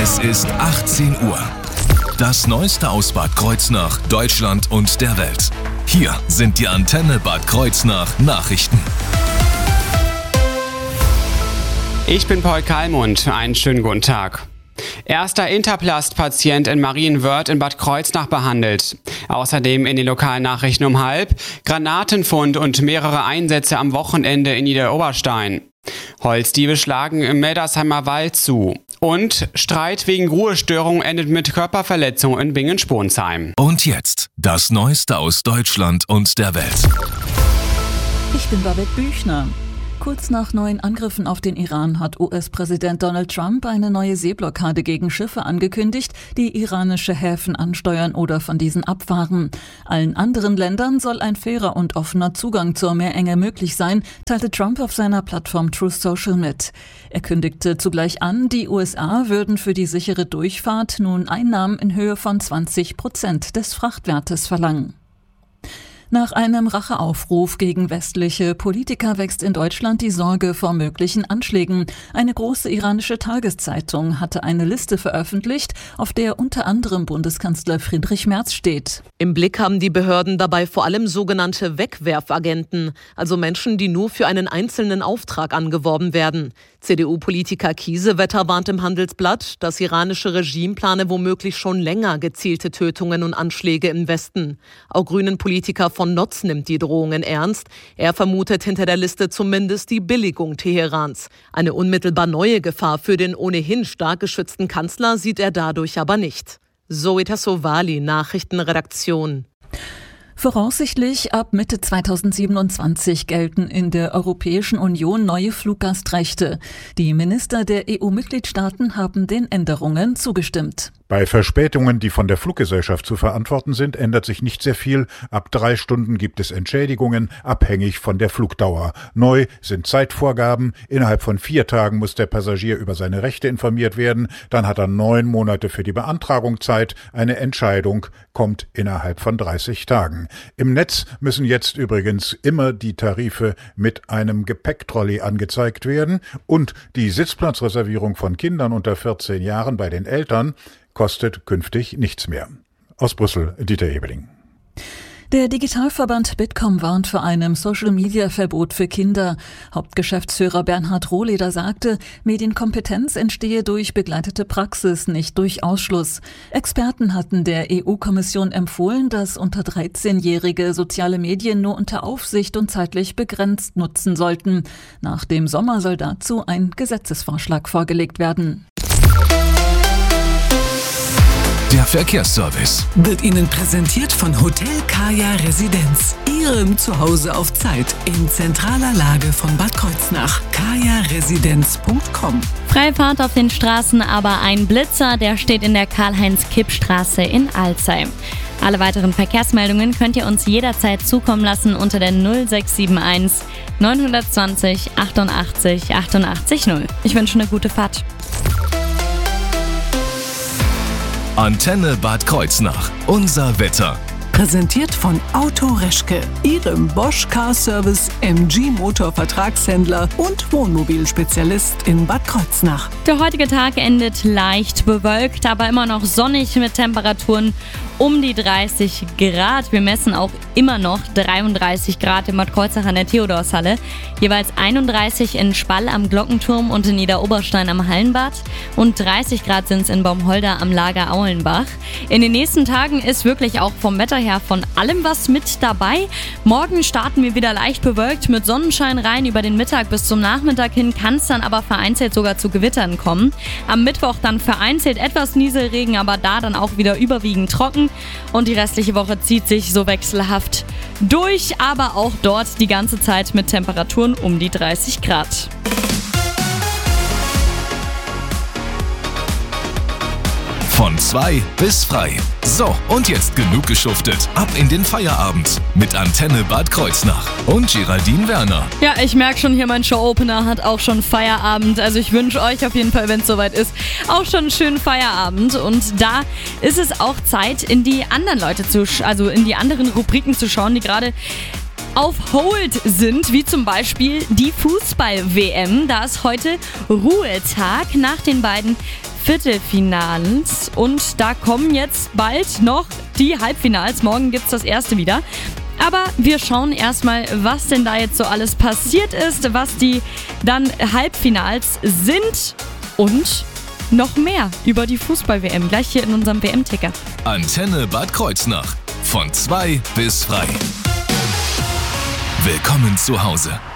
Es ist 18 Uhr. Das Neueste aus Bad Kreuznach, Deutschland und der Welt. Hier sind die Antenne Bad Kreuznach Nachrichten. Ich bin Paul Kallmund. Einen schönen guten Tag. Erster Interplast-Patient in Marienwörth in Bad Kreuznach behandelt. Außerdem in den lokalen Nachrichten um 12:30 Granatenfund und mehrere Einsätze am Wochenende in Niederoberstein. Holzdiebe schlagen im Meldersheimer Wald zu. Und Streit wegen Ruhestörung endet mit Körperverletzung in Bingen-Sponsheim. Und jetzt das Neueste aus Deutschland und der Welt. Ich bin Babette Büchner. Kurz nach neuen Angriffen auf den Iran hat US-Präsident Donald Trump eine neue Seeblockade gegen Schiffe angekündigt, die iranische Häfen ansteuern oder von diesen abfahren. Allen anderen Ländern soll ein fairer und offener Zugang zur Meerenge möglich sein, teilte Trump auf seiner Plattform Truth Social mit. Er kündigte zugleich an, die USA würden für die sichere Durchfahrt nun Einnahmen in Höhe von 20% des Frachtwertes verlangen. Nach einem Racheaufruf gegen westliche Politiker wächst in Deutschland die Sorge vor möglichen Anschlägen. Eine große iranische Tageszeitung hatte eine Liste veröffentlicht, auf der unter anderem Bundeskanzler Friedrich Merz steht. Im Blick haben die Behörden dabei vor allem sogenannte Wegwerfagenten, also Menschen, die nur für einen einzelnen Auftrag angeworben werden. CDU-Politiker Kiesewetter warnt im Handelsblatt, das iranische Regime plane womöglich schon länger gezielte Tötungen und Anschläge im Westen. Auch Grünen-Politiker von Notz nimmt die Drohungen ernst. Er vermutet hinter der Liste zumindest die Billigung Teherans. Eine unmittelbar neue Gefahr für den ohnehin stark geschützten Kanzler sieht er dadurch aber nicht. Zoe Tassovali, Nachrichtenredaktion. Voraussichtlich ab Mitte 2027 gelten in der Europäischen Union neue Fluggastrechte. Die Minister der EU-Mitgliedstaaten haben den Änderungen zugestimmt. Bei Verspätungen, die von der Fluggesellschaft zu verantworten sind, ändert sich nicht sehr viel. Ab 3 Stunden gibt es Entschädigungen, abhängig von der Flugdauer. Neu sind Zeitvorgaben. Innerhalb von 4 Tagen muss der Passagier über seine Rechte informiert werden. Dann hat er 9 Monate für die Beantragung Zeit. Eine Entscheidung kommt innerhalb von 30 Tagen. Im Netz müssen jetzt übrigens immer die Tarife mit einem Gepäcktrolley angezeigt werden. Und die Sitzplatzreservierung von Kindern unter 14 Jahren bei den Eltern kostet künftig nichts mehr. Aus Brüssel, Dieter Ebeling. Der Digitalverband Bitkom warnt vor einem Social-Media-Verbot für Kinder. Hauptgeschäftsführer Bernhard Rohleder sagte, Medienkompetenz entstehe durch begleitete Praxis, nicht durch Ausschluss. Experten hatten der EU-Kommission empfohlen, dass unter 13-Jährige soziale Medien nur unter Aufsicht und zeitlich begrenzt nutzen sollten. Nach dem Sommer soll dazu ein Gesetzesvorschlag vorgelegt werden. Der Verkehrsservice wird Ihnen präsentiert von Hotel Kaya Residenz. Ihrem Zuhause auf Zeit in zentraler Lage von Bad Kreuznach. kajaresidenz.com. Freie Fahrt auf den Straßen, aber ein Blitzer, der steht in der Karl-Heinz-Kipp-Straße in Alzey. Alle weiteren Verkehrsmeldungen könnt ihr uns jederzeit zukommen lassen unter der 0671 920 88 88 0. Ich wünsche eine gute Fahrt. Antenne Bad Kreuznach. Unser Wetter. Präsentiert von Auto Reschke, Ihrem Bosch Car Service, MG Motor Vertragshändler und Wohnmobilspezialist in Bad Kreuznach. Der heutige Tag endet leicht bewölkt, aber immer noch sonnig mit Temperaturen um die 30 Grad. Wir messen auch immer noch 33 Grad in Bad Kreuznach an der Theodorshalle. Jeweils 31 in Spall am Glockenturm und in Niederoberstein am Hallenbad. Und 30 Grad sind es in Baumholder am Lager Aulenbach. In den nächsten Tagen ist wirklich auch vom Wetter her von allem was mit dabei. Morgen starten wir wieder leicht bewölkt mit Sonnenschein rein. Über den Mittag bis zum Nachmittag hin kann es dann aber vereinzelt sogar zu Gewittern kommen. Am Mittwoch dann vereinzelt etwas Nieselregen, aber da dann auch wieder überwiegend trocken. Und die restliche Woche zieht sich so wechselhaft durch, aber auch dort die ganze Zeit mit Temperaturen um die 30 Grad. Von 2 bis frei. So, und jetzt genug geschuftet. Ab in den Feierabend mit Antenne Bad Kreuznach und Geraldine Werner. Ja, ich merke schon hier, mein Show-Opener hat auch schon Feierabend. Also ich wünsche euch auf jeden Fall, wenn es soweit ist, auch schon einen schönen Feierabend. Und da ist es auch Zeit, in die anderen in die anderen Rubriken zu schauen, die gerade auf Hold sind, wie zum Beispiel die Fußball-WM. Da ist heute Ruhetag nach den beiden Viertelfinals und da kommen jetzt bald noch die Halbfinals. Morgen gibt's das erste wieder. Aber wir schauen erstmal, was denn da jetzt so alles passiert ist, was die dann Halbfinals sind und noch mehr über die Fußball-WM. Gleich hier in unserem WM-Ticker. Antenne Bad Kreuznach. Von 2 bis frei. Willkommen zu Hause.